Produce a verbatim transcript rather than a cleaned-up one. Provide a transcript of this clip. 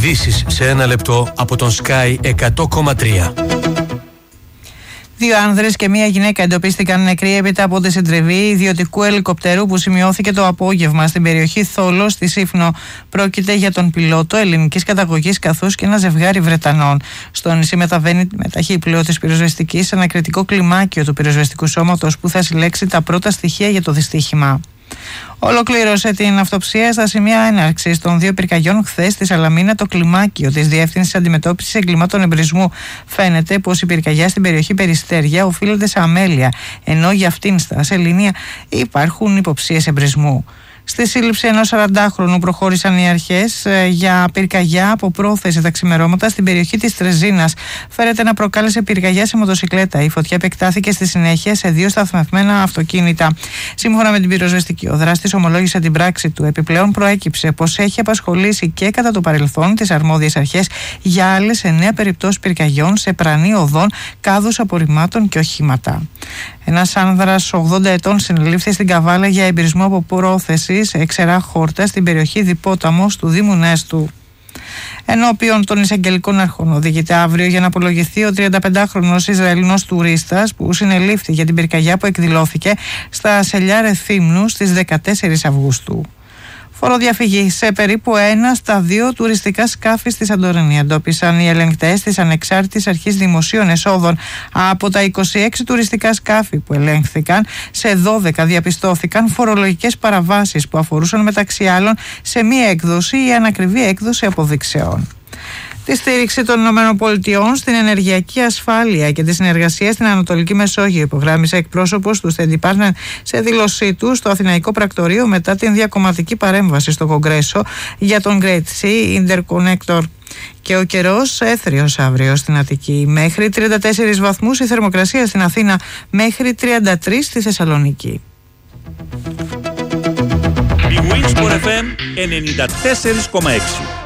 Ειδήσεις σε ένα λεπτό από τον Sky εκατό κόμμα τρία. Δύο άνδρες και μία γυναίκα εντοπίστηκαν νεκροί έπειτα από τη συντριβή ιδιωτικού ελικοπτέρου που σημειώθηκε το απόγευμα στην περιοχή Θόλο στη Σύφνο. Πρόκειται για τον πιλότο ελληνικής καταγωγής καθώς και ένα ζευγάρι Βρετανών. Στο νησί μεταβαίνει με ταχύ πλοίο της πυροσβεστικής ένα κριτικό κλιμάκιο του πυροσβεστικού σώματος που θα συλλέξει τα πρώτα στοιχεία για το δυστύχημα. Ολοκλήρωσε την αυτοψία στα σημεία έναρξης των δύο πυρκαγιών χθες στη Σαλαμίνα το κλιμάκιο της Διεύθυνσης Αντιμετώπισης Εγκλημάτων Εμπρισμού. Φαίνεται πως η πυρκαγιά στην περιοχή Περιστέρια οφείλεται σε αμέλεια, ενώ για αυτήν στα Σελήνια υπάρχουν υποψίες εμπρισμού. Στη σύλληψη ενός σαραντάχρονου προχώρησαν οι αρχές ε, για πυρκαγιά από πρόθεση τα ξημερώματα στην περιοχή της Τρεζίνας. Φέρεται να προκάλεσε πυρκαγιά σε μοτοσικλέτα. Η φωτιά επεκτάθηκε στη συνέχεια σε δύο σταθμευμένα αυτοκίνητα. Σύμφωνα με την πυροσβεστική, ο δράστης ομολόγησε την πράξη του. Επιπλέον, προέκυψε πως έχει απασχολήσει και κατά το παρελθόν τις αρμόδιες αρχές για άλλες εννέα περιπτώσεις πυρκαγιών σε πρανή οδών, κάδους απορριμμάτων και οχήματα. Ένας άνδρας ογδόντα ετών συνελήφθη στην Καβάλα για εμπειρισμό από πρόθεση σε εξερά χόρτα στην περιοχή Διπόταμος του Δήμου Νέστου. Ενώπιον των εισαγγελικών αρχών οδηγείται αύριο για να απολογηθεί ο τριανταπεντάχρονος Ισραηλινός τουρίστας που συνελήφθη για την πυρκαγιά που εκδηλώθηκε στα Σελιά Ρεθύμνου στις δεκατέσσερις Αυγούστου. Φοροδιαφυγή σε περίπου ένα στα δύο τουριστικά σκάφη στη Σαντορίνη. Εντόπισαν οι ελεγκτές της Ανεξάρτητης Αρχής Δημοσίων Εσόδων. Από τα είκοσι έξι τουριστικά σκάφη που ελέγχθηκαν, σε δώδεκα διαπιστώθηκαν φορολογικές παραβάσεις που αφορούσαν μεταξύ άλλων σε μία έκδοση ή ανακριβή έκδοση αποδείξεων. Τη στήριξη των ΗΠΑ στην ενεργειακή ασφάλεια και τη συνεργασία στην Ανατολική Μεσόγειο υπογράμμισε εκπρόσωπος του State Department σε δήλωσή του στο Αθηναϊκό Πρακτορείο μετά την διακομματική παρέμβαση στο Κογκρέσο για τον Great Sea Interconnector. Και ο καιρός έθριος αύριο στην Αττική, μέχρι τριάντα τέσσερις βαθμούς η θερμοκρασία στην Αθήνα, μέχρι τριάντα τρεις στη Θεσσαλονίκη. Η Winsport εφ εμ ενενήντα τέσσερα κόμμα έξι.